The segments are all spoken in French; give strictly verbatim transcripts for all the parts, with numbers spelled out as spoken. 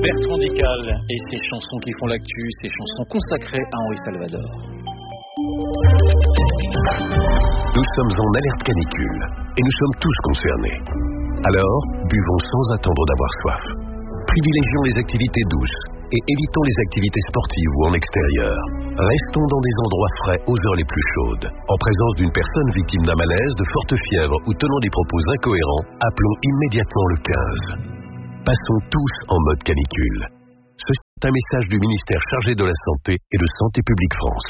Bertrand Dical et ses chansons qui font l'actu, ses chansons consacrées à Henri Salvador. Nous sommes en alerte canicule et nous sommes tous concernés. Alors, buvons sans attendre d'avoir soif. Privilégions les activités douces et évitons les activités sportives ou en extérieur. Restons dans des endroits frais aux heures les plus chaudes. En présence d'une personne victime d'un malaise, de forte fièvre ou tenant des propos incohérents, appelons immédiatement le quinze. Passons tous en mode canicule. Ceci est un message du ministère chargé de la Santé et de Santé publique France.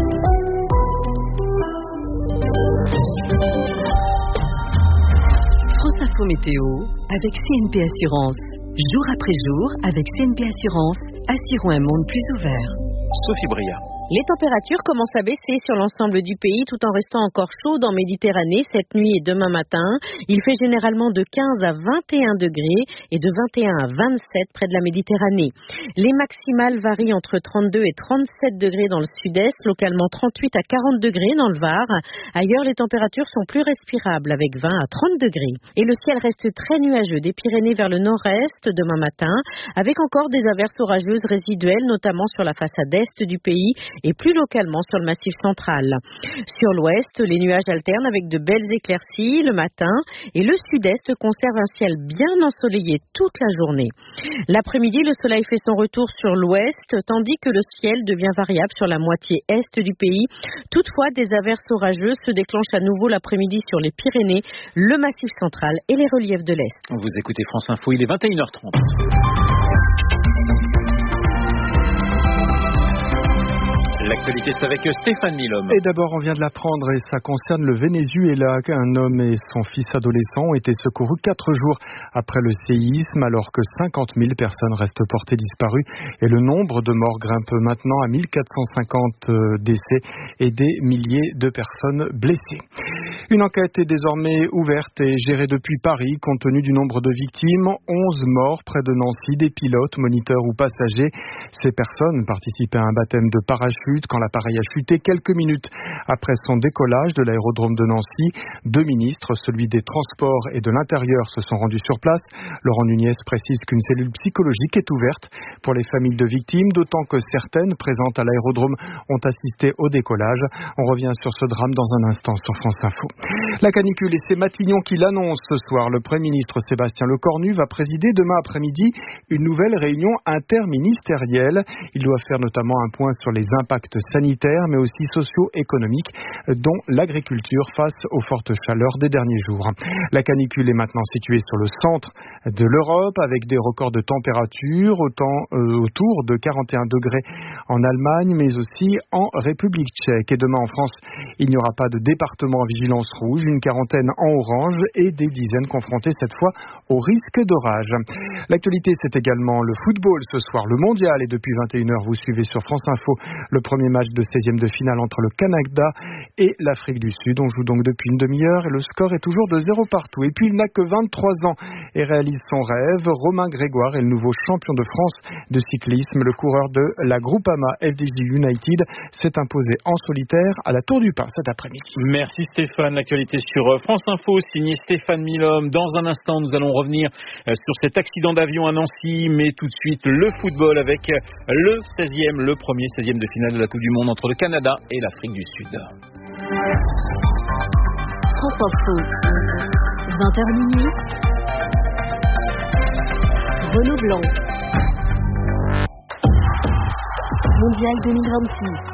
France Info Météo avec C N P Assurance. Jour après jour, avec C N P Assurance, assurons un monde plus ouvert. Sophie Bria. Les températures commencent à baisser sur l'ensemble du pays tout en restant encore chaudes en Méditerranée cette nuit et demain matin. Il fait généralement de quinze à vingt et un degrés et de vingt et un à vingt-sept près de la Méditerranée. Les maximales varient entre trente-deux et trente-sept degrés dans le sud-est, localement trente-huit à quarante degrés dans le Var. Ailleurs, les températures sont plus respirables avec vingt à trente degrés. Et le ciel reste très nuageux des Pyrénées vers le nord-est demain matin, avec encore des averses orageuses résiduelles, notamment sur la façade est du pays et plus localement sur le massif central. Sur l'ouest, les nuages alternent avec de belles éclaircies le matin et le sud-est conserve un ciel bien ensoleillé toute la journée. L'après-midi, le soleil fait son retour sur l'ouest, tandis que le ciel devient variable sur la moitié est du pays. Toutefois, des averses orageuses se déclenchent à nouveau l'après-midi sur les Pyrénées, le massif central et les reliefs de l'Est. Vous écoutez France Info, il est vingt et une heures trente. L'actualité, c'est avec Stéphane Milhomme. Et d'abord, on vient de l'apprendre et ça concerne le Venezuela. Un homme et son fils adolescent ont été secourus quatre jours après le séisme, alors que cinquante mille personnes restent portées disparues et le nombre de morts grimpe maintenant à mille quatre cent cinquante décès et des milliers de personnes blessées. Une enquête est désormais ouverte et gérée depuis Paris compte tenu du nombre de victimes. onze morts près de Nancy, des pilotes, moniteurs ou passagers. Ces personnes participaient à un baptême de parachute quand l'appareil a chuté quelques minutes après son décollage de l'aérodrome de Nancy. Deux ministres, celui des Transports et de l'Intérieur, se sont rendus sur place. Laurent Nunez précise qu'une cellule psychologique est ouverte pour les familles de victimes, d'autant que certaines présentes à l'aérodrome ont assisté au décollage. On revient sur ce drame dans un instant sur France Info. La canicule et c'est Matignon qui l'annonce ce soir. Le Premier ministre Sébastien Lecornu va présider demain après-midi une nouvelle réunion interministérielle. Il doit faire notamment un point sur les impacts sanitaires mais aussi socio-économiques dont l'agriculture face aux fortes chaleurs des derniers jours. La canicule est maintenant située sur le centre de l'Europe avec des records de température autant euh, autour de quarante et un degrés en Allemagne mais aussi en République tchèque. Et demain en France, il n'y aura pas de département en vigilance rouge, une quarantaine en orange et des dizaines confrontées cette fois au risque d'orage. L'actualité, c'est également le football ce soir, le mondial, et depuis vingt et une heures, vous suivez sur France Info le premier match de seizième de finale entre le Canada et l'Afrique du Sud. On joue donc depuis une demi-heure et le score est toujours de zéro partout. Et puis il n'a que vingt-trois ans et réalise son rêve. Romain Grégoire est le nouveau champion de France de cyclisme. Le coureur de la Groupama F D J United s'est imposé en solitaire à la Tour du Pin cet après-midi. Merci Stéphane. L'actualité sur France Info, signé Stéphane Milhomme. Dans un instant, nous allons revenir sur cet accident d'avion à Nancy, mais tout de suite le football avec le seizième, le premier seizième de finale de la Coupe du Monde entre le Canada et l'Afrique du Sud. France Info, vingt heures minuit. Renaud Blanc. Mondial deux mille vingt-six.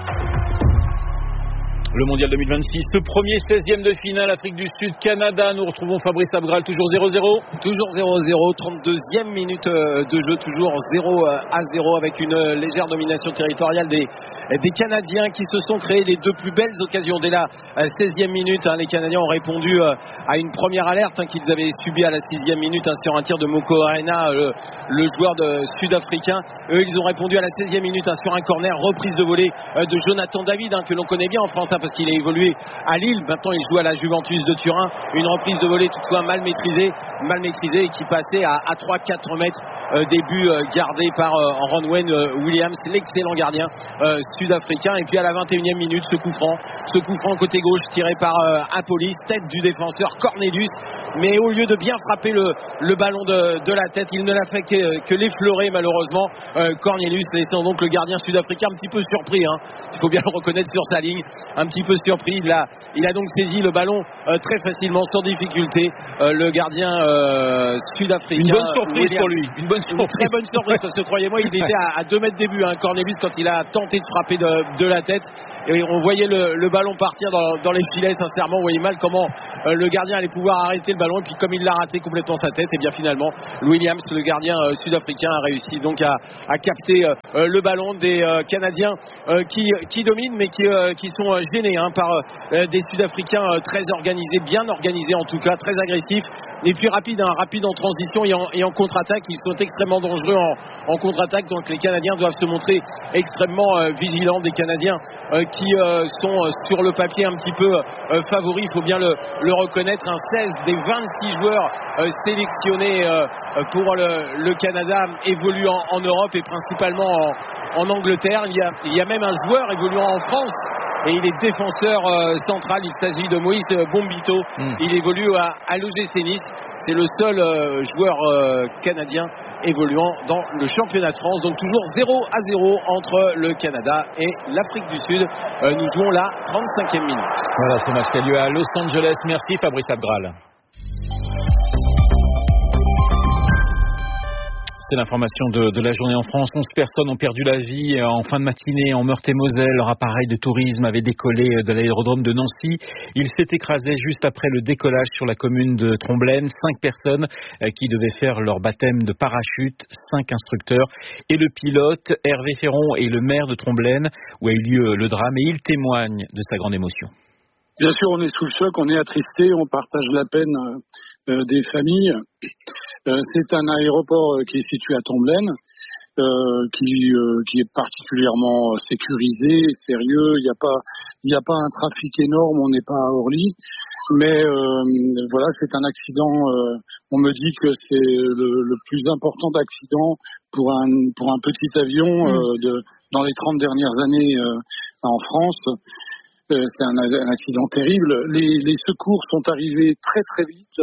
Le mondial deux mille vingt-six, ce premier seizième de finale, Afrique du Sud, Canada. Nous retrouvons Fabrice Abgral, toujours zéro zéro. Toujours zéro zéro, trente-deuxième minute de jeu, toujours zéro à zéro avec une légère domination territoriale des, des Canadiens qui se sont créés les deux plus belles occasions dès la seizième minute. Hein, les Canadiens ont répondu à une première alerte hein, qu'ils avaient subie à la sixième minute hein, sur un tir de Moko Arena, le, le joueur de sud-africain. Eux, ils ont répondu à la seizième minute hein, sur un corner, reprise de volée de Jonathan David hein, que l'on connaît bien en France. Hein, parce qu'il a évolué à Lille, maintenant il joue à la Juventus de Turin, une reprise de volée toutefois mal maîtrisée, mal maîtrisée et qui passait à, à trois à quatre mètres euh, des buts euh, gardés par euh, Ronwen euh, Williams, l'excellent gardien euh, sud-africain. Et puis à la vingt et unième minute, ce coup franc, ce coup franc côté gauche tiré par euh, Apolis, tête du défenseur Cornelius, mais au lieu de bien frapper le, le ballon de, de la tête, il ne l'a fait que, que l'effleurer malheureusement euh, Cornelius, laissant donc le gardien sud-africain un petit peu surpris, hein. Il faut bien le reconnaître sur sa ligne, un petit peu surpris. Il a, il a donc saisi le ballon euh, très facilement, sans difficulté, euh, le gardien euh, sud-africain. Une bonne surprise Williams. pour lui, une bonne surprise. Une très bonne surprise, parce que croyez-moi, il était à, à deux mètres des buts, hein, Cornelius, quand il a tenté de frapper de, de la tête. Et on voyait le, le ballon partir dans, dans les filets, sincèrement, on voyait mal comment euh, le gardien allait pouvoir arrêter le ballon. Et puis comme il l'a raté complètement sa tête, et bien finalement, Williams, le gardien euh, sud-africain, a réussi donc à, à capter euh, le ballon des euh, Canadiens euh, qui, qui dominent, mais qui, euh, qui sont euh, gênés hein, par euh, des Sud-Africains euh, très organisés, bien organisés en tout cas, très agressifs. Et puis rapide, hein, rapide en transition et en, et en contre-attaque. Ils sont extrêmement dangereux en, en contre-attaque, donc les Canadiens doivent se montrer extrêmement euh, vigilants. Des Canadiens euh, qui euh, sont euh, sur le papier un petit peu euh, favoris, il faut bien le, le reconnaître, hein, seize des vingt-six joueurs euh, sélectionnés euh, pour le, le Canada évoluent en, en Europe et principalement en, en Angleterre. Il y, a, il y a même un joueur évoluant en France et il est défenseur euh, central. Il s'agit de Moïse Bombito. Mm. Il évolue à, à l'O G C Nice. C'est le seul euh, joueur euh, canadien évoluant dans le championnat de France. Donc toujours zéro à zéro entre le Canada et l'Afrique du Sud. Euh, nous jouons la trente-cinquième minute. Voilà ce match qui a lieu à Los Angeles. Merci Fabrice Abgral. C'est l'information de, de la journée en France. onze personnes ont perdu la vie en fin de matinée en Meurthe-et-Moselle. Leur appareil de tourisme avait décollé de l'aérodrome de Nancy. Il s'est écrasé juste après le décollage sur la commune de Tromblaine. Cinq personnes qui devaient faire leur baptême de parachute, cinq instructeurs et le pilote. Hervé Ferron est le maire de Tromblaine où a eu lieu le drame et il témoigne de sa grande émotion. Bien sûr, on est sous le choc, on est attristé, on partage la peine euh, des familles. Euh, c'est un aéroport euh, qui est situé à Tromblaine, euh, qui, euh, qui est particulièrement sécurisé, sérieux. Il n'y a pas, il n'y a pas un trafic énorme, on n'est pas à Orly. Mais euh, voilà, c'est un accident. Euh, on me dit que c'est le, le plus important accident pour un pour un petit avion euh, de dans les trente dernières années euh, en France. Euh, c'est un, un accident terrible. Les, les secours sont arrivés très très vite.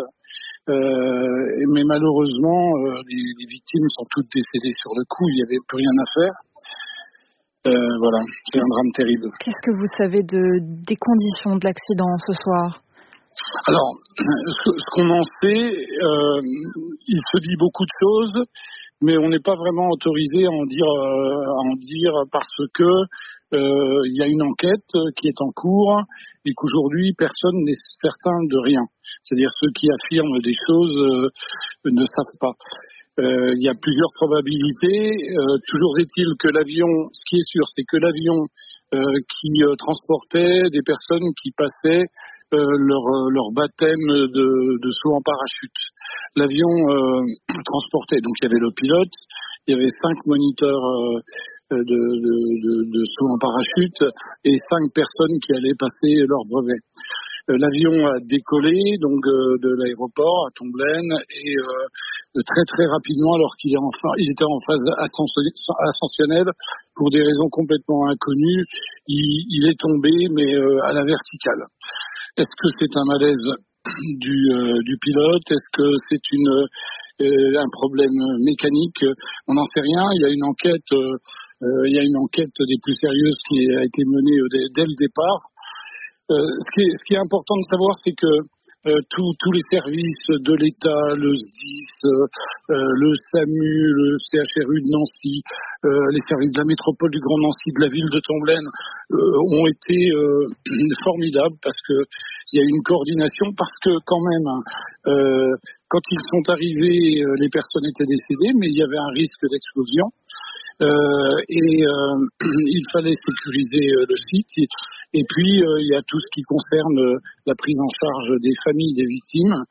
Euh, mais malheureusement, euh, les, les victimes sont toutes décédées sur le coup. Il n'y avait plus rien à faire. Euh, voilà, c'est un drame terrible. Qu'est-ce que vous savez de, des conditions de l'accident ce soir ? Alors, ce, ce qu'on en sait, euh, il se dit beaucoup de choses, mais on n'est pas vraiment autorisé à en dire, euh, à en dire parce que euh, il y a une enquête qui est en cours et qu'aujourd'hui personne n'est certain de rien. C'est-à-dire ceux qui affirment des choses euh, ne savent pas. Euh, il y a plusieurs probabilités. Euh, toujours est-il que l'avion, ce qui est sûr, c'est que l'avion euh, qui euh, transportait des personnes qui passaient euh, leur, leur baptême de, de saut en parachute. L'avion euh, transportait, donc il y avait le pilote, il y avait cinq moniteurs euh, de, de, de, de saut en parachute et cinq personnes qui allaient passer leur brevet. L'avion a décollé donc euh, de l'aéroport à Tomblaine et euh, très très rapidement, alors qu'il est en fa- il était en phase ascensionnelle pour des raisons complètement inconnues, il, il est tombé mais euh, à la verticale. Est-ce que c'est un malaise du, euh, du pilote ? Est-ce que c'est une euh, un problème mécanique ? On n'en sait rien. Il y a une enquête, euh, euh, il y a une enquête des plus sérieuses qui a été menée euh, dès, dès le départ. Euh, ce, qui est, ce qui est important de savoir, c'est que euh, tous, tous les services de l'État, le S D I S, euh, le S A M U, le C H R U de Nancy, euh, les services de la métropole du Grand Nancy, de la ville de Tomblaine, euh, ont été euh, formidables parce que il y a une coordination, parce que quand même, euh, quand ils sont arrivés, euh, les personnes étaient décédées, mais il y avait un risque d'explosion. Euh, et euh, il fallait sécuriser euh, le site. Et, et puis, euh, il y a tout ce qui concerne euh, la prise en charge des familles des victimes.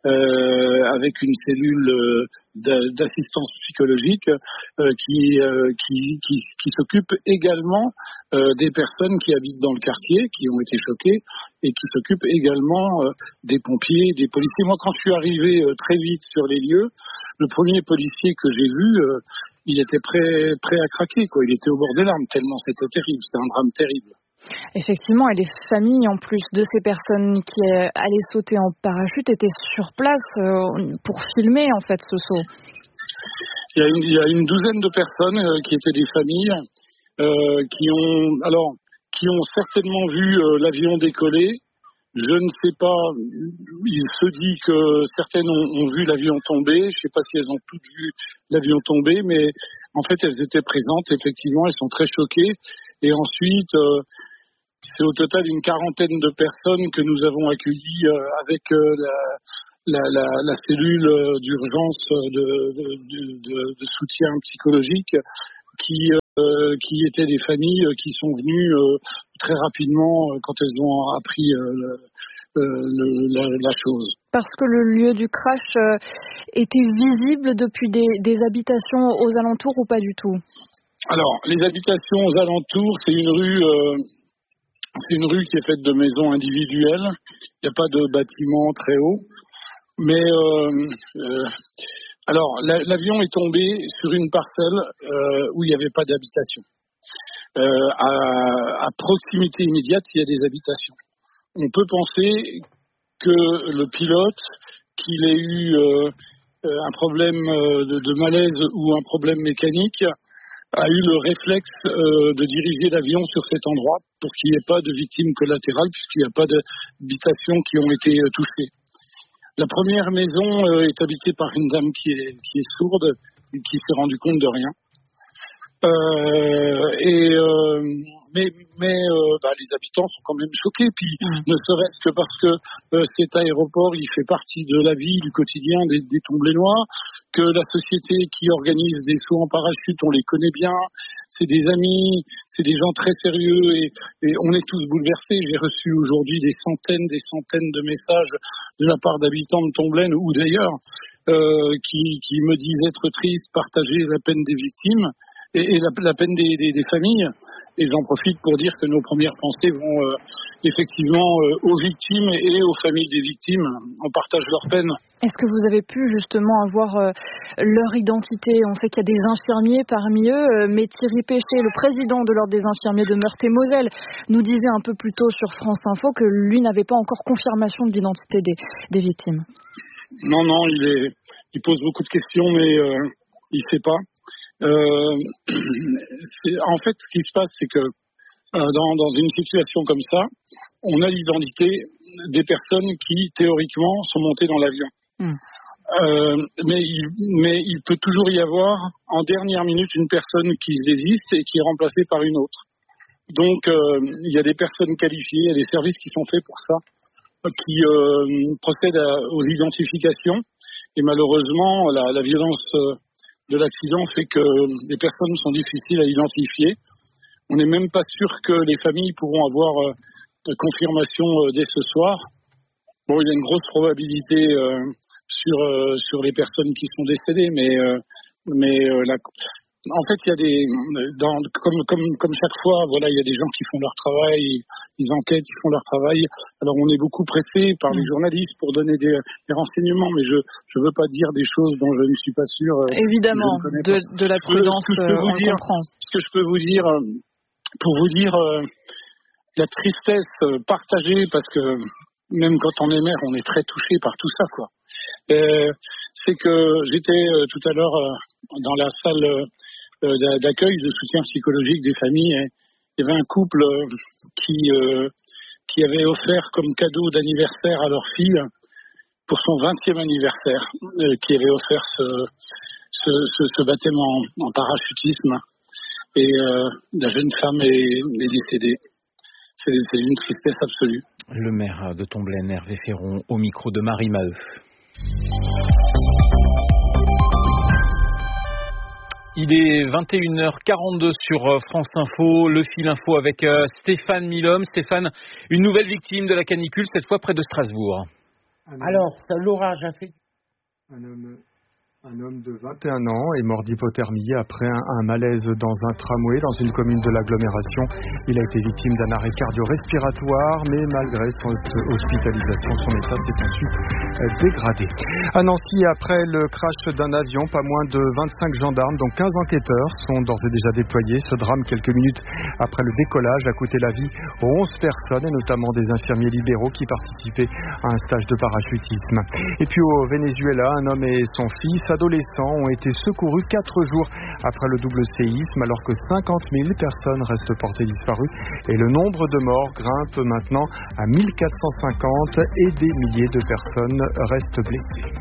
euh, avec une cellule euh, d'assistance psychologique euh, qui, euh, qui, qui, qui s'occupe également euh, des personnes qui habitent dans le quartier, qui ont été choquées, et qui s'occupe également euh, des pompiers, des policiers. Moi, quand je suis arrivé euh, très vite sur les lieux, le premier policier que j'ai vu, euh, il était prêt, prêt à craquer, quoi. Il était au bord des larmes, tellement c'était terrible. C'est un drame terrible. Effectivement, et les familles, en plus de ces personnes qui allaient sauter en parachute, étaient sur place euh, pour filmer, en fait, ce saut. Il y a une, il y a une douzaine de personnes euh, qui étaient des familles, euh, qui ont, alors, qui ont certainement vu euh, l'avion décoller. Je ne sais pas, il se dit que certaines ont, ont vu l'avion tomber, je ne sais pas si elles ont toutes vu l'avion tomber, mais en fait elles étaient présentes, effectivement, elles sont très choquées. Et ensuite, euh, c'est au total une quarantaine de personnes que nous avons accueillies euh, avec euh, la, la, la, la cellule d'urgence de, de, de, de, de soutien psychologique qui... Euh, Euh, qui étaient des familles euh, qui sont venues euh, très rapidement euh, quand elles ont appris euh, le, euh, le, la, la chose. Parce que le lieu du crash euh, était visible depuis des, des habitations aux alentours ou pas du tout? Alors, les habitations aux alentours, c'est une rue, euh, c'est une rue qui est faite de maisons individuelles. Il n'y a pas de bâtiment très haut, mais euh, euh, alors, la, l'avion est tombé sur une parcelle euh, où il n'y avait pas d'habitation. Euh, à, à proximité immédiate, il y a des habitations. On peut penser que le pilote, qu'il ait eu euh, un problème de, de malaise ou un problème mécanique, a eu le réflexe euh, de diriger l'avion sur cet endroit pour qu'il n'y ait pas de victimes collatérales, puisqu'il n'y a pas d'habitations qui ont été euh, touchées. La première maison euh, est habitée par une dame qui est, qui est sourde et qui s'est rendue compte de rien. Euh, et euh, mais mais euh, bah, les habitants sont quand même choqués, puis ne serait-ce que parce que euh, cet aéroport il fait partie de la vie, du quotidien des, des Tomblainois, que la société qui organise des sauts en parachute, on les connaît bien, c'est des amis, c'est des gens très sérieux, et, et on est tous bouleversés. J'ai reçu aujourd'hui des centaines, des centaines de messages de la part d'habitants de Tomblaine ou d'ailleurs euh, qui, qui me disent être tristes, partager la peine des victimes et, et la, la peine des, des, des familles. Et j'en profite pour dire que nos premières pensées vont euh, effectivement euh, aux victimes et aux familles des victimes. On partage leur peine. Est-ce que vous avez pu justement avoir euh, leur identité? On sait qu'il y a des infirmiers parmi eux, euh, mais Thierry Péché, le président de l'Ordre des infirmiers de Meurthe-et-Moselle, nous disait un peu plus tôt sur France Info que lui n'avait pas encore confirmation de l'identité des, des victimes. Non, non, il, est, il pose beaucoup de questions, mais euh, il ne sait pas. Euh, en fait, ce qui se passe, c'est que euh, dans, dans une situation comme ça, on a l'identité des personnes qui, théoriquement, sont montées dans l'avion. Mmh. Euh, mais, il, mais il peut toujours y avoir, en dernière minute, une personne qui désiste et qui est remplacée par une autre. Donc, euh, il y a des personnes qualifiées, il y a des services qui sont faits pour ça, qui euh, procèdent à, aux identifications. Et malheureusement, la, la violence euh, de l'accident fait que les personnes sont difficiles à identifier. On n'est même pas sûr que les familles pourront avoir euh, confirmation euh, dès ce soir. Bon, il y a une grosse probabilité euh, sur euh, sur les personnes qui sont décédées, mais euh, mais euh, la, en fait, il y a des dans, comme comme comme chaque fois, voilà, il y a des gens qui font leur travail, ils, ils enquêtent, ils font leur travail. Alors, on est beaucoup pressé par les journalistes pour donner des, des renseignements, mais je je veux pas dire des choses dont je ne suis pas sûr. Euh, Évidemment, de, de la prudence, ce que, ce que je peux vous on dire, comprend. Ce que je peux vous dire, pour vous dire euh, la tristesse partagée, parce que même quand on est mère, on est très touché par tout ça, quoi. Euh, c'est que j'étais euh, tout à l'heure euh, dans la salle euh, d'accueil de soutien psychologique des familles, et il y avait un couple euh, qui euh, qui avait offert comme cadeau d'anniversaire à leur fille pour son vingtième anniversaire, euh, qui avait offert ce ce, ce, ce baptême en, en parachutisme, et euh, la jeune femme est, est décédée. C'est, c'est une tristesse absolue. Le maire de Tomblaine, Hervé Féron, au micro de Marie Maheu. Il est vingt et une heures quarante-deux sur France Info, le fil info avec Stéphane Milhomme. Stéphane, une nouvelle victime de la canicule, cette fois près de Strasbourg. Alors, ça, l'orage a fait... Un homme... Un homme de vingt et un ans est mort d'hypothermie après un, un malaise dans un tramway dans une commune de l'agglomération. Il a été victime d'un arrêt cardio-respiratoire, mais malgré son hospitalisation, son état s'est ensuite dégradé. À Nancy, après le crash d'un avion, pas moins de vingt-cinq gendarmes, dont quinze enquêteurs, sont d'ores et déjà déployés. Ce drame, quelques minutes après le décollage, a coûté la vie aux onze personnes, et notamment des infirmiers libéraux qui participaient à un stage de parachutisme. Et puis au Venezuela, un homme et son fils adolescents ont été secourus quatre jours après le double séisme, alors que cinquante mille personnes restent portées disparues et le nombre de morts grimpe maintenant à mille quatre cent cinquante et des milliers de personnes restent blessées.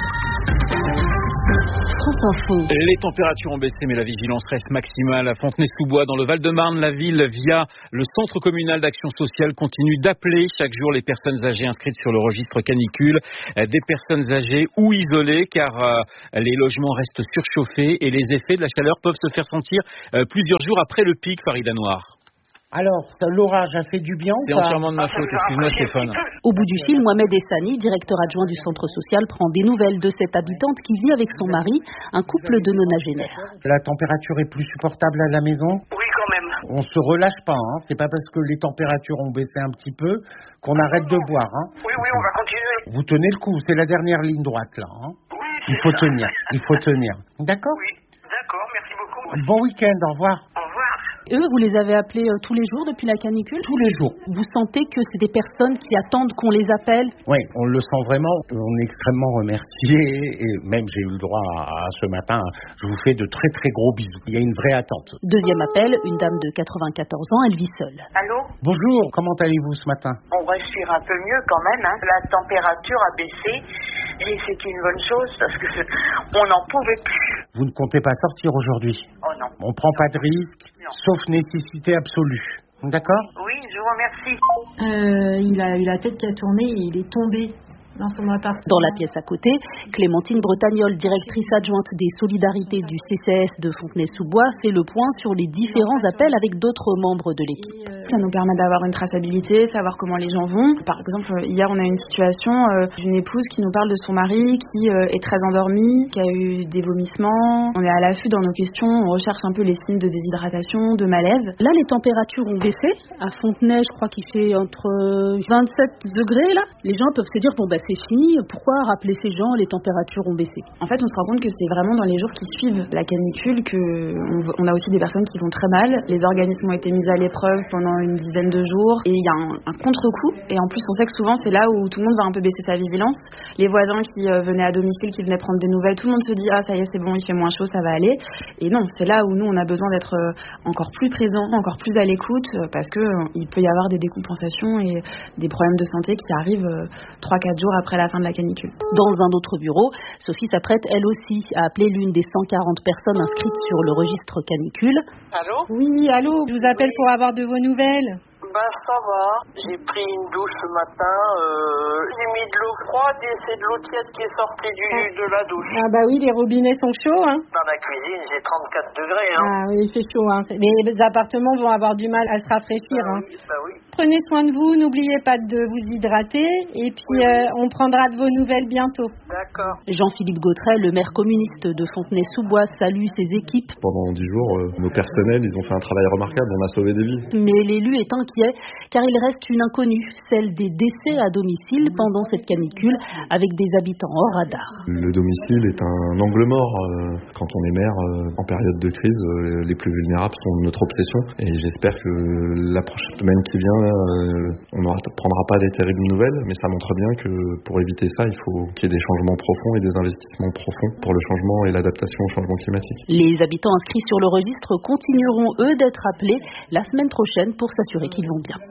Les températures ont baissé, mais la vigilance reste maximale. À Fontenay-sous-Bois, dans le Val-de-Marne, la ville, via le Centre communal d'action sociale, continue d'appeler chaque jour les personnes âgées inscrites sur le registre canicule, des personnes âgées ou isolées, car euh, les logements restent surchauffés et les effets de la chaleur peuvent se faire sentir euh, plusieurs jours après le pic, Farida Noir. Alors, ça, l'orage a fait du bien C'est ou pas? entièrement de ma faute, excuse-moi Stéphane. Au bout du fil, Mohamed Essani, directeur adjoint du centre social, prend des nouvelles de cette habitante qui vit avec son mari, un couple de nonagénaires. La température est plus supportable à la maison? Oui, quand même. On se relâche pas, hein. C'est pas parce que les températures ont baissé un petit peu qu'on arrête de boire, hein. Oui, oui, on va continuer. Vous tenez le coup, c'est la dernière ligne droite, là, hein. Oui. Il faut tenir, il faut tenir. D'accord? Oui, d'accord, merci beaucoup. Bon week-end, au revoir. Au revoir. Eux, vous les avez appelés euh, tous les jours depuis la canicule? Tous les jours. Vous sentez que c'est des personnes qui attendent qu'on les appelle? Oui, on le sent vraiment. On est extrêmement remerciés et même j'ai eu le droit à, à ce matin. Je vous fais de très très gros bisous. Il y a une vraie attente. Deuxième appel, une dame de quatre-vingt-quatorze ans, elle vit seule. Allô? Bonjour, comment allez-vous ce matin? On respire un peu mieux quand même, hein. La température a baissé et c'est une bonne chose parce que on n'en pouvait plus. Vous ne comptez pas sortir aujourd'hui? Oh non. On prend pas de risque, non. Sauf nécessité absolue. D'accord? Oui, je vous remercie. Euh, il a eu la tête qui a tourné et il est tombé dans son appartement. Dans la pièce à côté, Clémentine Bretagnol, directrice adjointe des solidarités du C C S de Fontenay-sous-Bois, fait le point sur les différents appels avec d'autres membres de l'équipe. Ça nous permet d'avoir une traçabilité, savoir comment les gens vont. Par exemple, hier, on a eu une situation euh, d'une épouse qui nous parle de son mari qui euh, est très endormi, qui a eu des vomissements. On est à l'affût dans nos questions, on recherche un peu les signes de déshydratation, de malaise. Là, les températures ont baissé. À Fontenay, je crois qu'il fait entre vingt-sept degrés, là. Les gens peuvent se dire, bon, bah, c'est fini, pourquoi rappeler ces gens, les températures ont baissé? En fait, on se rend compte que c'est vraiment dans les jours qui suivent la canicule qu'on on a aussi des personnes qui vont très mal. Les organismes ont été mis à l'épreuve pendant une dizaine de jours et il y a un, un contre-coup. Et en plus, on sait que souvent, c'est là où tout le monde va un peu baisser sa vigilance. Les voisins qui euh, venaient à domicile, qui venaient prendre des nouvelles, tout le monde se dit « Ah, ça y est, c'est bon, il fait moins chaud, ça va aller ». Et non, c'est là où nous, on a besoin d'être euh, encore plus présents, encore plus à l'écoute euh, parce qu'il euh, peut y avoir des décompensations et des problèmes de santé qui arrivent euh, trois quatre jours après la fin de la canicule. Dans un autre bureau, Sophie s'apprête elle aussi à appeler l'une des cent quarante personnes inscrites sur le registre canicule. Allô? Oui, allô, je vous appelle oui. pour avoir de vos nouvelles. Ben ça va, j'ai pris une douche ce matin, euh, j'ai mis de l'eau froide et c'est de l'eau tiède qui est sortie du, de la douche. Ah bah oui, les robinets sont chauds, hein. Dans la cuisine, j'ai trente-quatre degrés, hein. Ah oui, il fait chaud, hein. Mais les appartements vont avoir du mal à se rafraîchir, bah hein. Oui, bah oui. Prenez soin de vous, n'oubliez pas de vous hydrater et puis oui, oui. Euh, on prendra de vos nouvelles bientôt. D'accord. Jean-Philippe Gautret, le maire communiste de Fontenay-sous-Bois, salue ses équipes. Pendant dix jours, euh, nos personnels, ils ont fait un travail remarquable, on a sauvé des vies. Mais l'élu est inquiet car il reste une inconnue, celle des décès à domicile pendant cette canicule avec des habitants hors radar. Le domicile est un angle mort. Euh, quand on est maire, euh, en période de crise, euh, les plus vulnérables sont notre obsession. Et j'espère que la prochaine semaine qui vient, euh, on ne prendra pas des terribles nouvelles, mais ça montre bien que pour éviter ça, il faut qu'il y ait des changements profonds et des investissements profonds pour le changement et l'adaptation au changement climatique. Les habitants inscrits sur le registre continueront, eux, d'être appelés la semaine prochaine pour s'assurer qu'ils vont bien.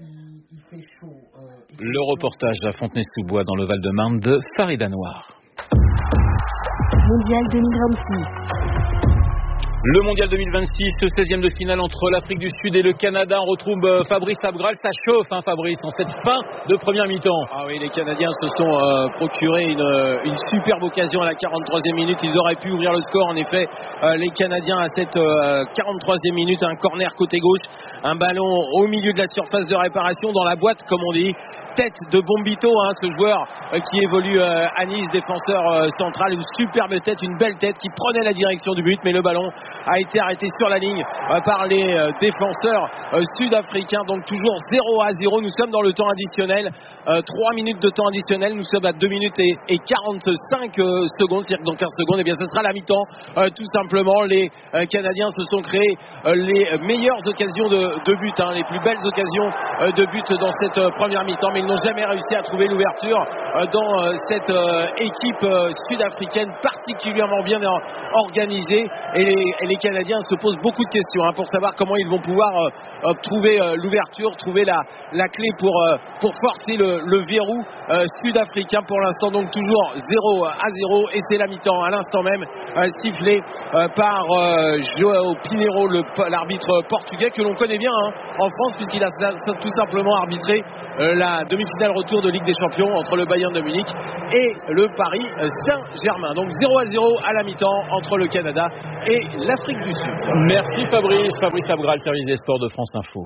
Le reportage à Fontenay-sous-Bois dans le Val-de-Marne de Farida Noir. Mondial deux mille vingt-six. Le mondial deux mille vingt-six, le seizième de finale entre l'Afrique du Sud et le Canada. On retrouve Fabrice Abgral. Ça chauffe, hein, Fabrice, en cette fin de première mi-temps. Ah oui, les Canadiens se sont euh, procurés une, une superbe occasion à la quarante-troisième minute. Ils auraient pu ouvrir le score. En effet, euh, les Canadiens à cette euh, quarante-troisième minute, un corner côté gauche, un ballon au milieu de la surface de réparation dans la boîte, comme on dit. Tête de Bombito, hein, ce joueur euh, qui évolue euh, à Nice, défenseur euh, central. Une superbe tête, une belle tête qui prenait la direction du but, mais le ballon a été arrêté sur la ligne euh, par les euh, défenseurs euh, sud-africains. Donc toujours zéro à zéro. Nous sommes dans le temps additionnel. Euh, trois minutes de temps additionnel. Nous sommes à deux minutes et, et quarante-cinq euh, secondes. C'est-à-dire que dans quinze secondes, eh bien, ce sera la mi-temps. Euh, tout simplement, les euh, Canadiens se sont créés euh, les meilleures occasions de, de but, hein, les plus belles occasions euh, de but dans cette euh, première mi-temps. Mais ils n'ont jamais réussi à trouver l'ouverture euh, dans euh, cette euh, équipe euh, sud-africaine particulièrement bien organisée. Et les, et les Canadiens se posent beaucoup de questions hein, pour savoir comment ils vont pouvoir euh, trouver euh, l'ouverture, trouver la, la clé pour, euh, pour forcer le, le verrou euh, sud-africain. Pour l'instant, donc toujours zéro à zéro. Et c'est la mi-temps à l'instant même, euh, sifflé euh, par euh, João Pinheiro, le, l'arbitre portugais que l'on connaît bien hein, en France, puisqu'il a tout simplement arbitré euh, la demi-finale retour de Ligue des Champions entre le Bayern de Munich et le Paris Saint-Germain. Donc zéro à zéro à la mi-temps entre le Canada et l'Afrique du Sud. Merci Fabrice. Fabrice Abgral, service des sports de France Info.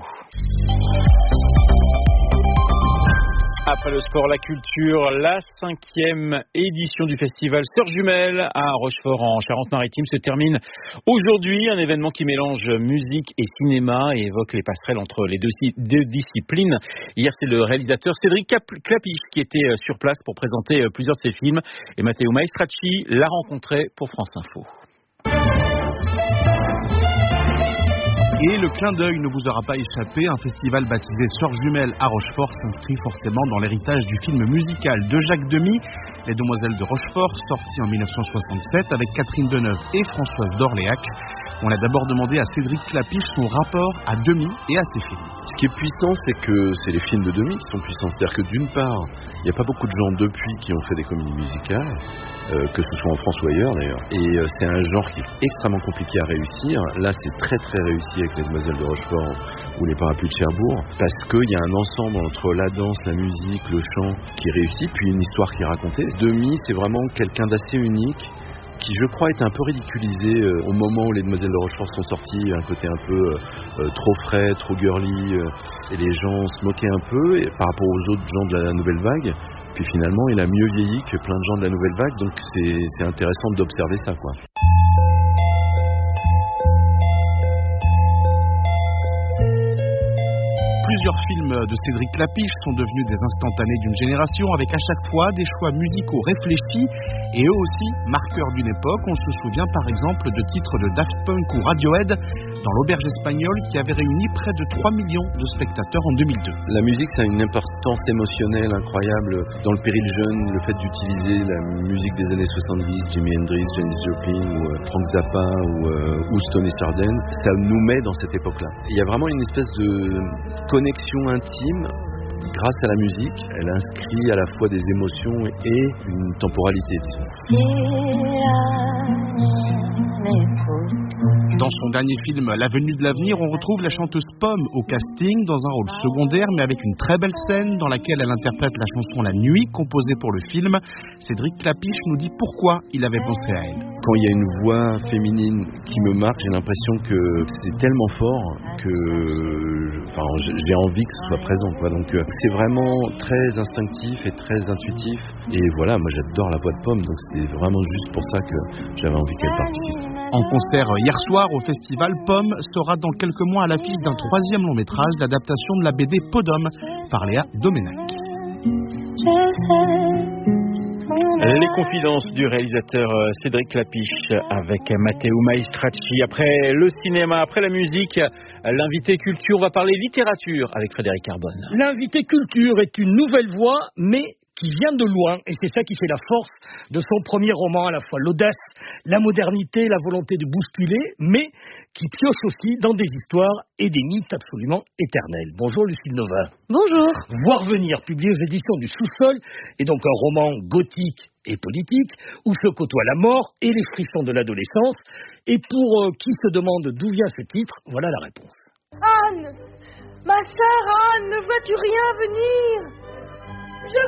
Après le sport, la culture, la cinquième édition du festival Sœurs Jumelles à Rochefort en Charente-Maritime se termine aujourd'hui. Un événement qui mélange musique et cinéma et évoque les passerelles entre les deux, deux disciplines. Hier, c'est le réalisateur Cédric Clapiche qui était sur place pour présenter plusieurs de ses films. Et Matteo Maestracci l'a rencontré pour France Info. Et le clin d'œil ne vous aura pas échappé, un festival baptisé Sœurs Jumelles à Rochefort s'inscrit forcément dans l'héritage du film musical de Jacques Demy, Les Demoiselles de Rochefort, sorti en mille neuf cent soixante-sept avec Catherine Deneuve et Françoise d'Orléac. On a d'abord demandé à Cédric Clapiche son rapport à Demy et à ses films. Ce qui est puissant, c'est que c'est les films de Demy qui sont puissants. C'est-à-dire que d'une part, il n'y a pas beaucoup de gens depuis qui ont fait des comédies musicales, euh, que ce soit en France ou ailleurs d'ailleurs. Et euh, c'est un genre qui est extrêmement compliqué à réussir. Là, c'est très très réussi avec Les Demoiselles de Rochefort ou Les Parapluies de Cherbourg, parce qu'il y a un ensemble entre la danse, la musique, le chant qui réussit, puis une histoire qui est racontée. Demy, c'est vraiment quelqu'un d'assez unique, qui je crois était un peu ridiculisé euh, au moment où Les Demoiselles de Rochefort sont sorties, un côté un peu euh, euh, trop frais, trop girly, euh, et les gens se moquaient un peu et, par rapport aux autres gens de la, la nouvelle vague. Puis finalement, il a mieux vieilli que plein de gens de la nouvelle vague, donc c'est, c'est intéressant d'observer ça, quoi. Plusieurs films de Cédric Clapiche sont devenus des instantanés d'une génération, avec à chaque fois des choix musicaux réfléchis et eux aussi marqueurs d'une époque. On se souvient par exemple de titres de Daft Punk ou Radiohead dans L'Auberge espagnole qui avait réuni près de trois millions de spectateurs en deux mille deux. La musique, ça a une importance émotionnelle incroyable dans le péril jeune. Le fait d'utiliser la musique des années soixante-dix, Jimi Hendrix, Janis Joplin ou euh, Frank Zappa ou, euh, ou Stone Sardin, ça nous met dans cette époque-là. Il y a vraiment une espèce de connexion intime grâce à la musique. Elle inscrit à la fois des émotions et une temporalité, disons. Dans son dernier film L'Avenue de l'avenir, on retrouve la chanteuse Pomme au casting dans un rôle secondaire mais avec une très belle scène dans laquelle elle interprète la chanson La Nuit composée pour le film. Cédric Clapiche nous dit pourquoi il avait pensé à elle. Quand il y a une voix féminine qui me marque, j'ai l'impression que c'est tellement fort que enfin, j'ai envie que ce soit présent, quoi. Donc c'est vraiment très instinctif et très intuitif. Et voilà, moi j'adore la voix de Pomme, donc c'était vraiment juste pour ça que j'avais envie qu'elle participe. En concert hier soir au festival, Pomme sera dans quelques mois à l'affiche d'un troisième long métrage, l'adaptation de la B D Podum par Léa Doménac. Les confidences du réalisateur Cédric Clapiche avec Matteo Maestracci. Après le cinéma, après la musique, l'invité culture, on va parler littérature avec Frédéric Carbone. L'invité culture est une nouvelle voix, mais qui vient de loin, et c'est ça qui fait la force de son premier roman, à la fois l'audace, la modernité, la volonté de bousculer, mais qui pioche aussi dans des histoires et des mythes absolument éternels. Bonjour Lucille Nova. Bonjour. Voir venir, publié aux éditions du Sous-sol, est donc un roman gothique et politique, où se côtoient la mort et les frissons de l'adolescence. Et pour euh, qui se demande d'où vient ce titre, voilà la réponse. Anne, ma sœur Anne, ne vois-tu rien venir? Je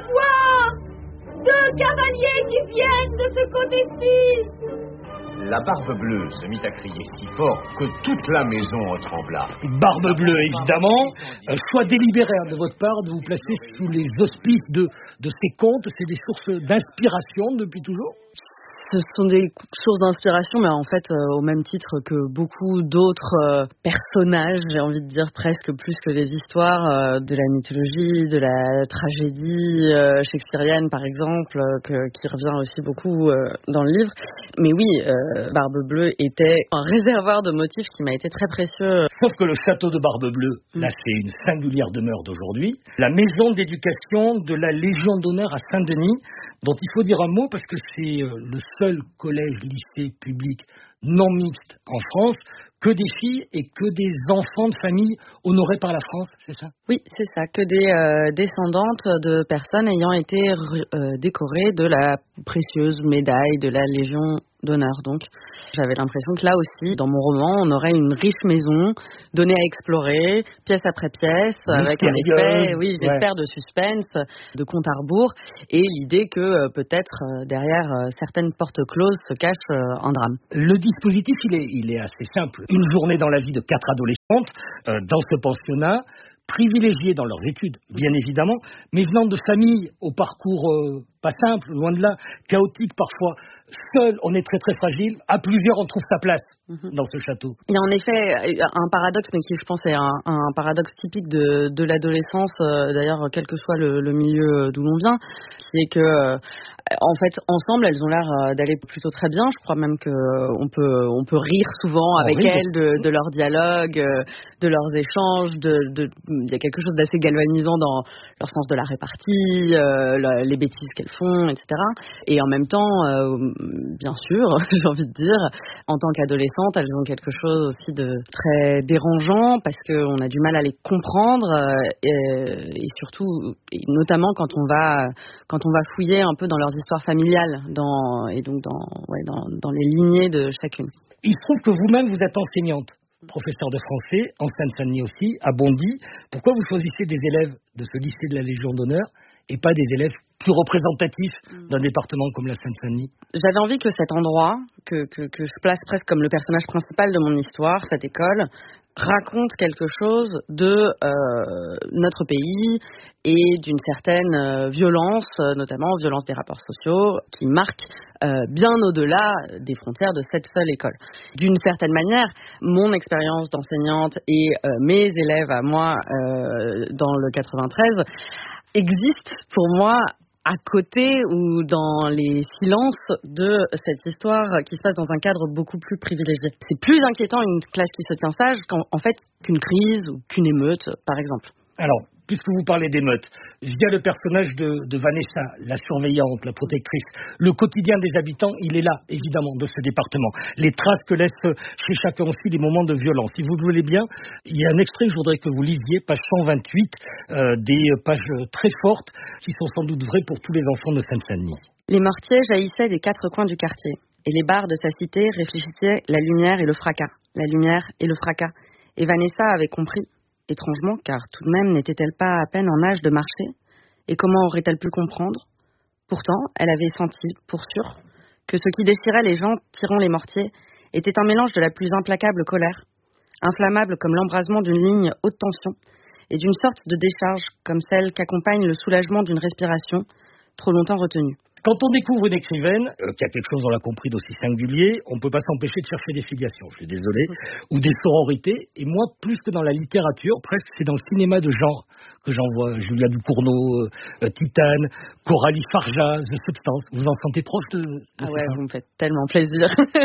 vois deux cavaliers qui viennent de ce côté-ci. La Barbe Bleue se mit à crier si fort que toute la maison trembla. Barbe Bleue, évidemment. Euh, choix délibéré de votre part de vous placer sous les auspices de, de ces contes. C'est des sources d'inspiration depuis toujours? Ce sont des sources d'inspiration, mais en fait, euh, au même titre que beaucoup d'autres euh, personnages, j'ai envie de dire presque plus que des histoires euh, de la mythologie, de la tragédie euh, shakespearienne, par exemple, euh, que, qui revient aussi beaucoup euh, dans le livre. Mais oui, euh, Barbe Bleue était un réservoir de motifs qui m'a été très précieux. Sauf que le château de Barbe Bleue, mmh. là, c'est une singulière demeure d'aujourd'hui. La maison d'éducation de la Légion d'honneur à Saint-Denis, dont il faut dire un mot parce que c'est euh, le seul collège-lycée public non mixte en France, que des filles et que des enfants de famille honorés par la France, c'est ça? Oui, c'est ça, que des euh, descendantes de personnes ayant été euh, décorées de la précieuse médaille de la Légion d'honneur. Donc, j'avais l'impression que là aussi, dans mon roman, on aurait une riche maison donnée à explorer, pièce après pièce, avec un effet, oui, j'espère, ouais. de suspense, de compte à rebours, et l'idée que euh, peut-être euh, derrière euh, certaines portes closes se cache euh, un drame. Le dispositif, il est, il est assez simple. Une journée dans la vie de quatre adolescentes euh, dans ce pensionnat, privilégiées dans leurs études, bien évidemment, mais venant de familles au parcours euh, pas simple, loin de là, chaotique parfois. Seul, on est très très fragile. À plusieurs, on trouve sa place mm-hmm. dans ce château. Il y a en effet un paradoxe, mais qui, je pense, est un, un paradoxe typique de, de l'adolescence, euh, d'ailleurs, quel que soit le, le milieu d'où l'on vient, qui est que, euh, en fait, ensemble, elles ont l'air d'aller plutôt très bien. Je crois même qu'on peut, on peut rire souvent avec oh, oui. elles de, de leurs dialogues, de leurs échanges. De, de, il y a quelque chose d'assez galvanisant dans leur sens de la répartie, euh, la, les bêtises qu'elles font, et cetera. Et en même temps, euh, bien sûr, j'ai envie de dire, en tant qu'adolescentes, elles ont quelque chose aussi de très dérangeant parce qu'on a du mal à les comprendre euh, et, et surtout, et notamment quand on va quand on va fouiller un peu dans leurs histoires familiales dans, et donc dans, ouais, dans, dans les lignées de chacune. Il se trouve que vous-même, vous êtes enseignante, professeur de français, en Seine-Saint-Denis aussi, à Bondy. Pourquoi vous choisissez des élèves de ce lycée de la Légion d'honneur et pas des élèves plus représentatifs d'un département comme la Seine-Saint-Denis? J'avais envie que cet endroit, que, que, que je place presque comme le personnage principal de mon histoire, cette école, raconte quelque chose de euh, notre pays et d'une certaine euh, violence, euh, notamment violence des rapports sociaux, qui marque euh, bien au-delà des frontières de cette seule école. D'une certaine manière, mon expérience d'enseignante et euh, mes élèves à moi euh, dans le quatre-vingt-treize existent pour moi à côté ou dans les silences de cette histoire qui se passe dans un cadre beaucoup plus privilégié. C'est plus inquiétant une classe qui se tient sage qu'en en fait qu'une crise ou qu'une émeute, par exemple. Alors, puisque vous parlez d'émeute, via le personnage de, de Vanessa, la surveillante, la protectrice, le quotidien des habitants, il est là, évidemment, de ce département. Les traces que laissent chez chacun aussi des moments de violence. Si vous le voulez bien, il y a un extrait que je voudrais que vous lisiez, page cent vingt-huit, euh, des pages très fortes qui sont sans doute vraies pour tous les enfants de Seine-Saint-Denis. Les mortiers jaillissaient des quatre coins du quartier, et les bars de sa cité réfléchissaient la lumière et le fracas, la lumière et le fracas. Et Vanessa avait compris. Étrangement, car tout de même n'était-elle pas à peine en âge de marcher? Et comment aurait-elle pu comprendre? Pourtant, elle avait senti, pour sûr, que ce qui déchirait les gens tirant les mortiers était un mélange de la plus implacable colère, inflammable comme l'embrasement d'une ligne haute tension, et d'une sorte de décharge comme celle qu'accompagne le soulagement d'une respiration trop longtemps retenue. Quand on découvre une écrivaine euh, qui a quelque chose, on l'a compris, d'aussi singulier, on ne peut pas s'empêcher de chercher des filiations, je suis désolé, ou des sororités. Et moi, plus que dans la littérature, presque, c'est dans le cinéma de genre que j'en vois. Julia Ducournau, euh, Titane, Coralie Farja, The Substance. Vous en sentez proche de, de Ah ouais, vous me faites tellement plaisir.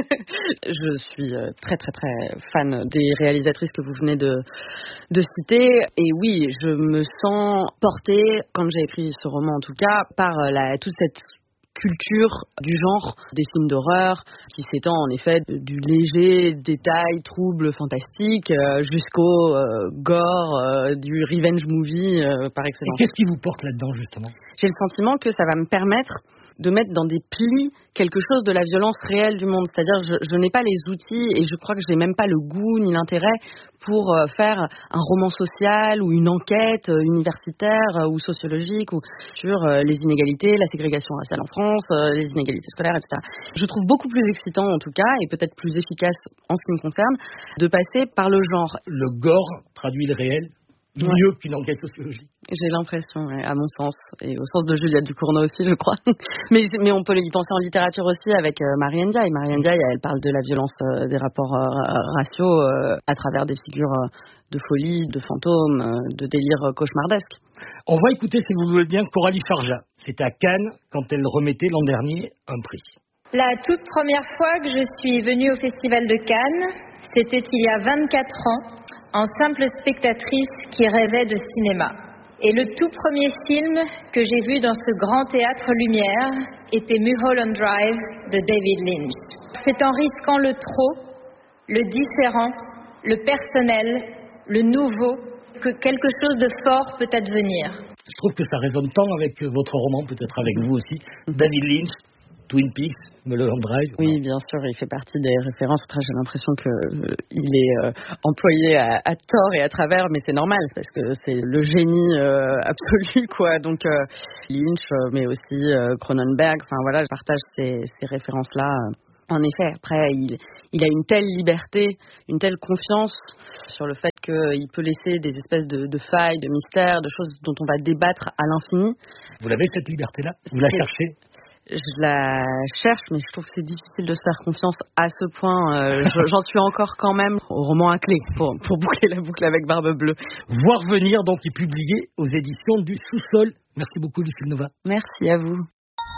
Je suis euh, très très très fan des réalisatrices que vous venez de, de citer. Et oui, je me sens portée, quand j'ai écrit ce roman en tout cas, par la, toute cette culture du genre des films d'horreur qui s'étend en effet du léger détail trouble fantastique euh, jusqu'au euh, gore euh, du revenge movie euh, par excellence. Et qu'est-ce qui vous porte là-dedans justement ? J'ai le sentiment que ça va me permettre de mettre dans des plis quelque chose de la violence réelle du monde. C'est-à-dire je, je n'ai pas les outils et je crois que je n'ai même pas le goût ni l'intérêt pour euh, faire un roman social ou une enquête euh, universitaire euh, ou sociologique ou sur euh, les inégalités, la ségrégation raciale en France, euh, les inégalités scolaires, et cetera. Je trouve beaucoup plus excitant en tout cas et peut-être plus efficace en ce qui me concerne de passer par le genre. Le gore traduit le réel Ouais. mieux qu'une enquête sociologique. J'ai l'impression, ouais, à mon sens, et au sens de Julia Ducournau aussi, je crois. mais, mais on peut y penser en littérature aussi avec euh, Marianne Ndiaye. Marianne Ndiaye, elle parle de la violence euh, des rapports euh, raciaux euh, à travers des figures euh, de folie, de fantômes, euh, de délire euh, cauchemardesque. On va écouter, si vous voulez bien, Coralie Farja. C'était à Cannes quand elle remettait l'an dernier un prix. La toute première fois que je suis venue au Festival de Cannes, c'était il y a vingt-quatre ans, en simple spectatrice qui rêvait de cinéma. Et le tout premier film que j'ai vu dans ce grand théâtre Lumière était Mulholland Drive de David Lynch. C'est en risquant le trop, le différent, le personnel, le nouveau, que quelque chose de fort peut advenir. Je trouve que ça résonne tant avec votre roman, peut-être avec vous aussi. David Lynch, Twin Peaks, Mulholland Drive. Oui, bien sûr, il fait partie des références. Après, j'ai l'impression qu'il euh, est euh, employé à, à tort et à travers, mais c'est normal, parce que c'est le génie euh, absolu, quoi. Donc, euh, Lynch, euh, mais aussi euh, Cronenberg, enfin voilà, je partage ces, ces références-là. En effet, après, il, il a une telle liberté, une telle confiance sur le fait qu'il peut laisser des espèces de, de failles, de mystères, de choses dont on va débattre à l'infini. Vous l'avez, cette liberté-là ? Vous la cherchez ? Je la cherche, mais je trouve que c'est difficile de se faire confiance à ce point. Euh, j'en suis encore quand même au roman à clé pour, pour boucler la boucle avec Barbe Bleue. Voir venir, donc, est publié aux éditions du Sous-Sol. Merci beaucoup, Lucille Nova. Merci à vous.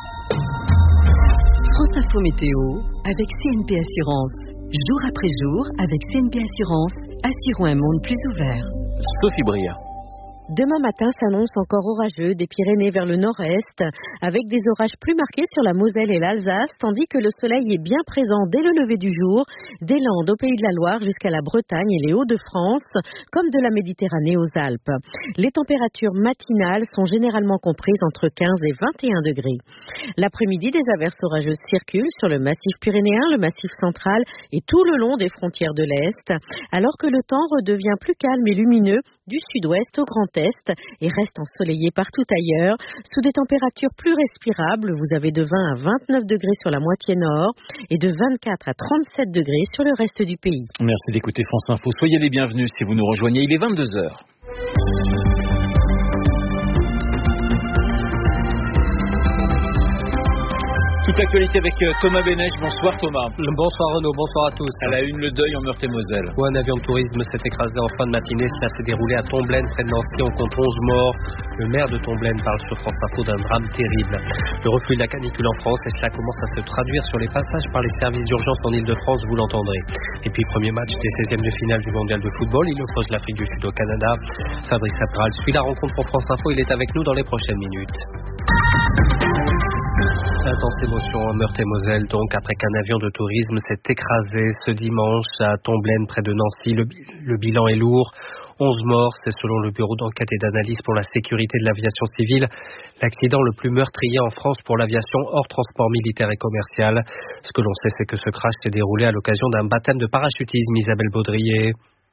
France Info Météo avec C N P Assurance. Jour après jour, avec C N P Assurance, assurons un monde plus ouvert. Sophie Bria. Demain matin s'annonce encore orageux des Pyrénées vers le nord-est, avec des orages plus marqués sur la Moselle et l'Alsace, tandis que le soleil est bien présent dès le lever du jour, des Landes au Pays de la Loire jusqu'à la Bretagne et les Hauts-de-France, comme de la Méditerranée aux Alpes. Les températures matinales sont généralement comprises entre quinze et vingt et un degrés. L'après-midi, des averses orageuses circulent sur le massif pyrénéen, le massif central et tout le long des frontières de l'Est, alors que le temps redevient plus calme et lumineux du sud-ouest au Grand Est et reste ensoleillé partout ailleurs, sous des températures plus respirables. Vous avez de vingt à vingt-neuf degrés sur la moitié nord et de vingt-quatre à trente-sept degrés sur le reste du pays. Merci d'écouter France Info. Soyez les bienvenus si vous nous rejoignez. Il est vingt-deux heures. Toute l'actualité avec Thomas Benech. Bonsoir Thomas. Bonsoir Renaud, bonsoir à tous. À la une, le deuil en Meurthe-et-Moselle. Un avion de tourisme s'est écrasé en fin de matinée. Cela s'est déroulé à Tomblaine, près de Nancy. On compte onze morts. Le maire de Tomblaine parle sur France Info d'un drame terrible. Le reflux de la canicule en France, et cela commence à se traduire sur les passages par les services d'urgence en Ile-de-France, vous l'entendrez. Et puis premier match des seizièmes de finale du mondial de football. Il oppose l'Afrique du Sud au Canada. Fabrice Abral suit la rencontre pour France Info. Il est avec nous dans les prochaines minutes. Intense émotion en Meurthe-et-Moselle, donc, après qu'un avion de tourisme s'est écrasé ce dimanche à Tomblaine, près de Nancy. Le, le bilan est lourd. onze morts, c'est selon le Bureau d'enquête et d'analyse pour la sécurité de l'aviation civile. L'accident le plus meurtrier en France pour l'aviation hors transport militaire et commercial. Ce que l'on sait, c'est que ce crash s'est déroulé à l'occasion d'un baptême de parachutisme, Isabelle Baudrier.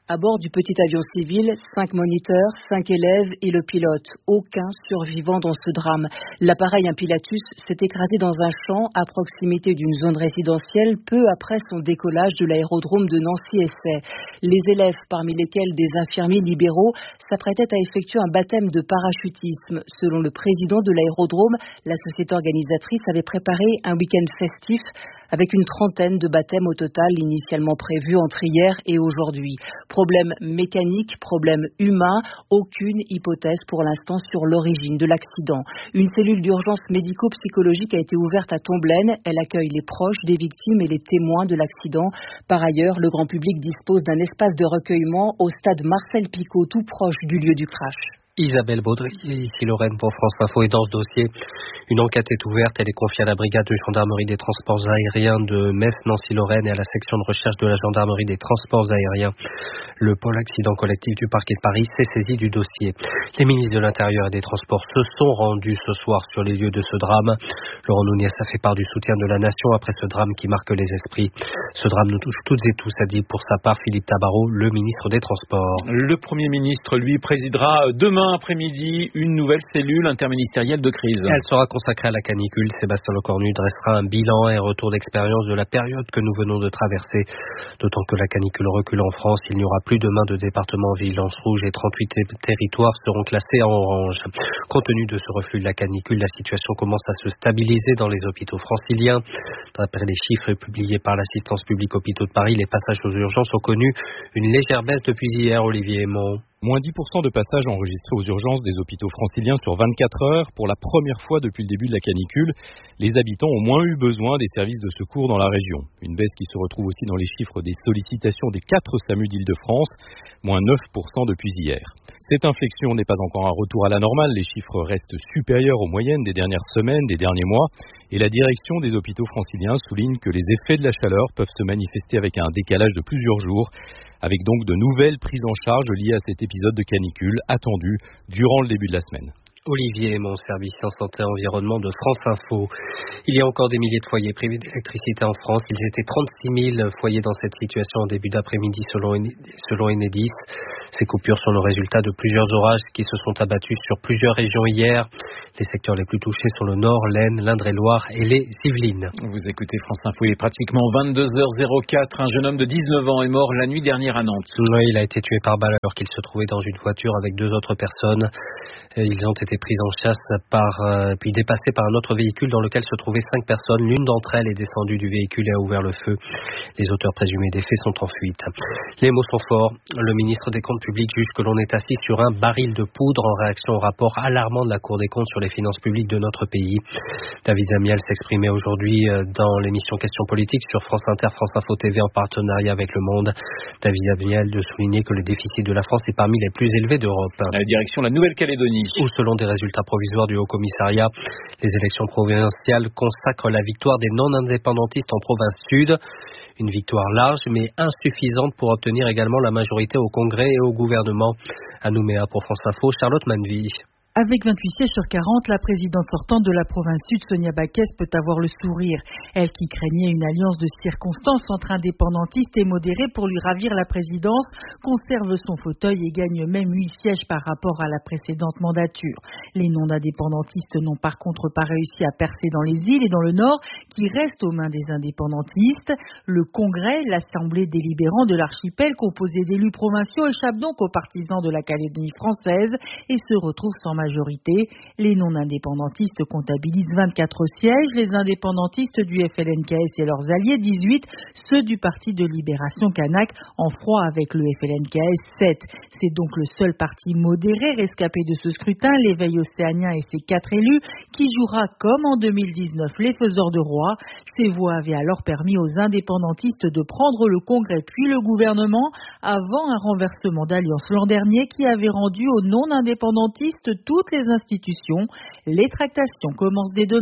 À bord du petit avion civil, cinq moniteurs, cinq élèves et le pilote. Aucun survivant dans ce drame. L'appareil, un Pilatus, s'est écrasé dans un champ à proximité d'une zone résidentielle peu après son décollage de l'aérodrome de Nancy-Essay. Les élèves, parmi lesquels des infirmiers libéraux, s'apprêtaient à effectuer un baptême de parachutisme. Selon le président de l'aérodrome, la société organisatrice avait préparé un week-end festif avec une trentaine de baptêmes au total initialement prévus entre hier et aujourd'hui. Problème mécanique, problème humain, aucune hypothèse pour l'instant sur l'origine de l'accident. Une cellule d'urgence médico-psychologique a été ouverte à Tomblaine. Elle accueille les proches des victimes et les témoins de l'accident. Par ailleurs, le grand public dispose d'un espace de recueillement au stade Marcel Picot, tout proche du lieu du crash. Isabelle Baudry, ici Lorraine pour France Info. Et dans ce dossier, une enquête est ouverte. Elle est confiée à la brigade de gendarmerie des transports aériens de Metz-Nancy-Lorraine et à la section de recherche de la gendarmerie des transports aériens. Le pôle accident collectif du parquet de Paris s'est saisi du dossier. Les ministres de l'Intérieur et des Transports se sont rendus ce soir sur les lieux de ce drame. Laurent Nunez a fait part du soutien de la nation après ce drame qui marque les esprits. Ce drame nous touche toutes et tous, a dit pour sa part Philippe Tabarot, le ministre des Transports. Le Premier ministre, lui, présidera demain après-midi une nouvelle cellule interministérielle de crise. Elle sera consacrée à la canicule. Sébastien Lecornu dressera un bilan et un retour d'expérience de la période que nous venons de traverser. D'autant que la canicule recule en France, il n'y aura plus demain de département en vigilance rouge et trente-huit territoires seront classés en orange. Compte tenu de ce reflux de la canicule, la situation commence à se stabiliser dans les hôpitaux franciliens. D'après les chiffres publiés par l'assistance publique hôpitaux de Paris, les passages aux urgences ont connu une légère baisse depuis hier, Olivier Aymon. Moins dix pour cent de passages enregistrés aux urgences des hôpitaux franciliens sur vingt-quatre heures. Pour la première fois depuis le début de la canicule, les habitants ont moins eu besoin des services de secours dans la région. Une baisse qui se retrouve aussi dans les chiffres des sollicitations des quatre SAMU d'Île-de-France, moins neuf pour cent depuis hier. Cette inflexion n'est pas encore un retour à la normale. Les chiffres restent supérieurs aux moyennes des dernières semaines, des derniers mois. Et la direction des hôpitaux franciliens souligne que les effets de la chaleur peuvent se manifester avec un décalage de plusieurs jours, avec donc de nouvelles prises en charge liées à cet épisode de canicule attendu durant le début de la semaine. Olivier, mon service en santé et environnement de France Info. Il y a encore des milliers de foyers privés d'électricité en France. Ils étaient trente-six mille foyers dans cette situation en début d'après-midi selon, selon Enedis. Ces coupures sont le résultat de plusieurs orages qui se sont abattus sur plusieurs régions hier. Les secteurs les plus touchés sont le Nord, l'Aisne, l'Indre-et-Loire et les Yvelines. Vous écoutez France Info, il est pratiquement vingt-deux heures quatre. Un jeune homme de dix-neuf ans est mort la nuit dernière à Nantes. Oui, il a été tué par balle alors qu'il se trouvait dans une voiture avec deux autres personnes. Ils ont été pris en chasse par, euh, puis dépassés par un autre véhicule dans lequel se trouvaient cinq personnes. L'une d'entre elles est descendue du véhicule et a ouvert le feu. Les auteurs présumés des faits sont en fuite. Les mots sont forts. Le ministre des Comptes publics juge que l'on est assis sur un baril de poudre en réaction au rapport alarmant de la Cour des comptes sur les finances publiques de notre pays. David Amiel s'exprimait aujourd'hui dans l'émission Questions politiques sur France Inter, France Info T V en partenariat avec Le Monde. David Amiel de souligner que le déficit de la France est parmi les plus élevés d'Europe. À la direction de la Nouvelle-Calédonie. Où selon des résultats provisoires du Haut-Commissariat, les élections provinciales consacrent la victoire des non-indépendantistes en province sud. Une victoire large mais insuffisante pour obtenir également la majorité au Congrès et au gouvernement. À Nouméa pour France Info, Charlotte Manville. Avec vingt-huit sièges sur quarante, la présidente sortante de la province sud, Sonia Baquès, peut avoir le sourire. Elle qui craignait une alliance de circonstances entre indépendantistes et modérés pour lui ravir la présidence, conserve son fauteuil et gagne même huit sièges par rapport à la précédente mandature. Les non-indépendantistes n'ont par contre pas réussi à percer dans les îles et dans le nord, qui restent aux mains des indépendantistes. Le Congrès, l'Assemblée délibérante de l'archipel, composée d'élus provinciaux, échappe donc aux partisans de la Calédonie française et se retrouve sans majorité. Les non-indépendantistes comptabilisent vingt-quatre sièges, les indépendantistes du F L N K S et leurs alliés dix-huit, ceux du Parti de Libération Kanak en froid avec le F L N K S sept. C'est donc le seul parti modéré rescapé de ce scrutin, l'Éveil océanien et ses quatre élus, qui jouera comme en deux mille dix-neuf les faiseurs de rois. Ces voix avaient alors permis aux indépendantistes de prendre le Congrès puis le gouvernement avant un renversement d'alliance l'an dernier qui avait rendu aux non-indépendantistes toutes les institutions. Les tractations commencent dès demain.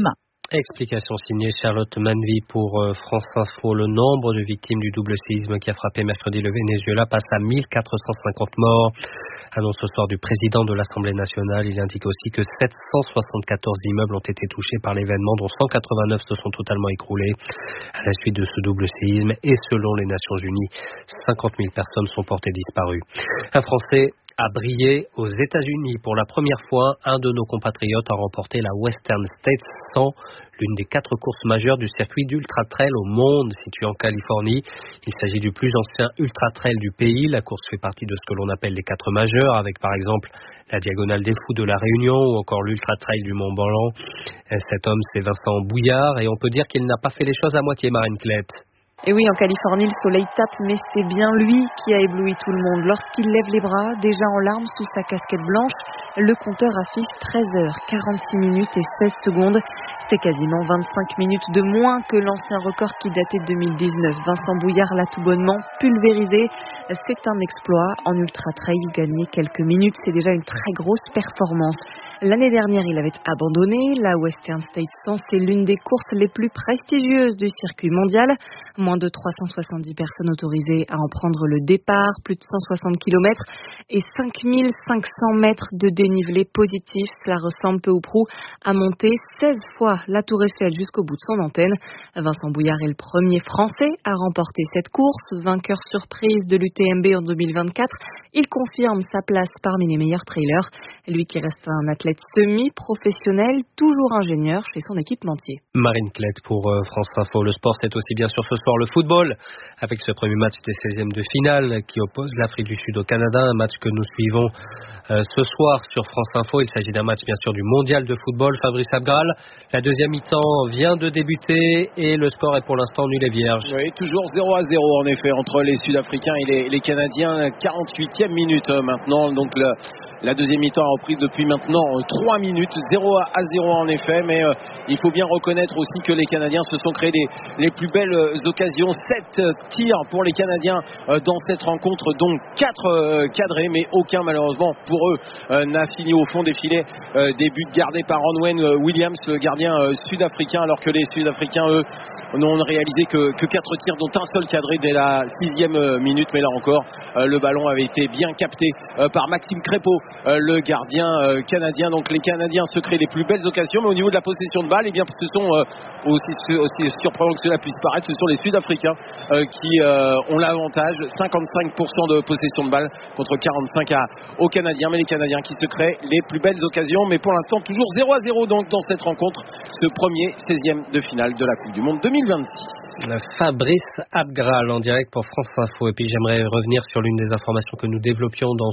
Explication signée Charlotte Manvy pour France Info. Le nombre de victimes du double séisme qui a frappé mercredi le Venezuela passe à mille quatre cent cinquante morts. Annonce ce soir du président de l'Assemblée nationale. Il indique aussi que sept cent soixante-quatorze immeubles ont été touchés par l'événement, dont cent quatre-vingt-neuf se sont totalement écroulés à la suite de ce double séisme. Et selon les Nations Unies, cinquante mille personnes sont portées disparues. Un Français a brillé aux États-Unis. Pour la première fois, un de nos compatriotes a remporté la Western States cent, l'une des quatre courses majeures du circuit d'Ultra Trail au monde situé en Californie. Il s'agit du plus ancien Ultra Trail du pays. La course fait partie de ce que l'on appelle les quatre majeurs, avec par exemple la Diagonale des Fous de la Réunion ou encore l'Ultra Trail du Mont Blanc. Cet homme, c'est Vincent Bouillard, et on peut dire qu'il n'a pas fait les choses à moitié, Marine Klett. Et oui, en Californie, le soleil tape, mais c'est bien lui qui a ébloui tout le monde. Lorsqu'il lève les bras, déjà en larmes sous sa casquette blanche, le compteur affiche treize heures, quarante-six minutes et seize secondes. C'est quasiment vingt-cinq minutes de moins que l'ancien record qui datait de deux mille dix-neuf. Vincent Bouillard l'a tout bonnement pulvérisé. C'est un exploit. En ultra trail, gagner quelques minutes, c'est déjà une très grosse performance. L'année dernière, il avait abandonné. La Western States cent, c'est l'une des courses les plus prestigieuses du circuit mondial. Moins de trois cent soixante-dix personnes autorisées à en prendre le départ, plus de cent soixante kilomètres et cinq mille cinq cents mètres de dénivelé positif. Cela ressemble peu ou prou à monter seize fois la Tour Eiffel jusqu'au bout de son antenne. Vincent Bouillard est le premier Français à remporter cette course. Vainqueur surprise de l'U T M B en deux mille vingt-quatre, il confirme sa place parmi les meilleurs trailers. Lui qui reste un athlète semi-professionnel, toujours ingénieur chez son équipementier. Marine Klett pour France Info. Le sport, c'est aussi bien sûr ce soir le football, avec ce premier match des seizièmes de finale qui oppose l'Afrique du Sud au Canada, un match que nous suivons euh, ce soir sur France Info. Il s'agit d'un match bien sûr du mondial de football. Fabrice Abgral, la deuxième mi-temps vient de débuter et le score est pour l'instant nul et vierge. Oui, toujours zéro à zéro en effet entre les Sud-Africains et les, les Canadiens. quarante-huitième minute maintenant, donc le, la deuxième mi-temps a repris depuis maintenant trois minutes. zéro à zéro en effet, mais euh, il faut bien reconnaître aussi que les Canadiens se sont créés les, les plus belles occasions. sept tirs pour les Canadiens euh, dans cette rencontre, dont quatre euh, cadrés, mais aucun malheureusement pour eux euh, n'a fini au fond des filets. Euh, des buts gardés par Ronwen Williams, le gardien euh, sud-africain, alors que les Sud-Africains, eux, n'ont réalisé que, que quatre tirs, dont un seul cadré dès la sixième euh, minute. Mais là encore, euh, le ballon avait été bien capté euh, par Maxime Crépeau, euh, le gardien euh, canadien. Donc les Canadiens se créent les plus belles occasions, mais au niveau de la possession de balle, eh bien, ce sont euh, aussi, aussi surprenant que cela puisse paraître, ce sont les Sud-Africains euh, qui euh, ont l'avantage. cinquante-cinq pour cent de possession de balle contre quarante-cinq à, aux Canadiens, mais les Canadiens qui se créent les plus belles occasions. Mais pour l'instant, toujours zéro à zéro donc dans cette rencontre, ce premier seizième de finale de la Coupe du Monde deux mille vingt-six. Fabrice Abgral en direct pour France Info. Et puis j'aimerais revenir sur l'une des informations que nous développions dans